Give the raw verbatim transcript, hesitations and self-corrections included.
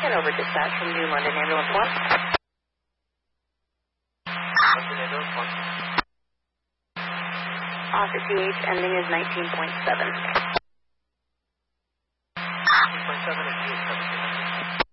And over dispatch from New London Ambulance one. London Ambulance one. Office C H ending is nineteen point seven. nineteen point seven and G H seventeen.